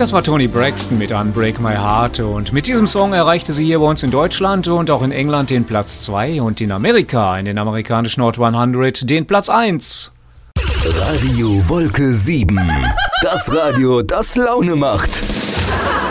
Das war Toni Braxton mit Unbreak My Heart und mit diesem Song erreichte sie hier bei uns in Deutschland und auch in England den Platz 2 und in Amerika, in den amerikanischen Hot 100, den Platz 1. Radio Wolke 7. Das Radio, das Laune macht.